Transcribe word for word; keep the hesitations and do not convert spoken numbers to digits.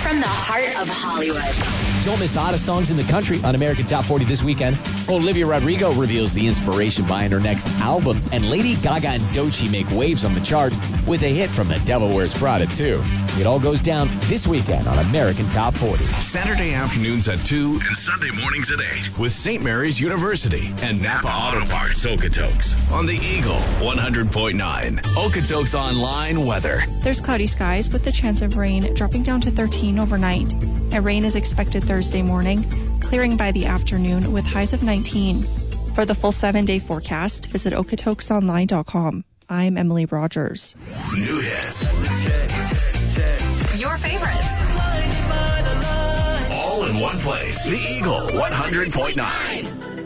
from the heart of Hollywood. Don't miss hottest songs in the country on American Top forty this weekend. Olivia Rodrigo reveals the inspiration behind her next album, and Lady Gaga and Doechii make waves on the chart with a hit from The Devil Wears Prada too. It all goes down this weekend on American Top forty. Saturday afternoons at two and Sunday mornings at eight with Saint Mary's University and Napa Auto Parts Okotoks on the Eagle one hundred point nine. Okotoks Online weather. There's cloudy skies with the chance of rain dropping down to thirteen overnight. And rain is expected Thursday morning, clearing by the afternoon with highs of nineteen. For the full seven-day forecast, visit okotokes online dot com. I'm Emily Rogers. New hits. Your favorites. All in one place. The Eagle one hundred point nine.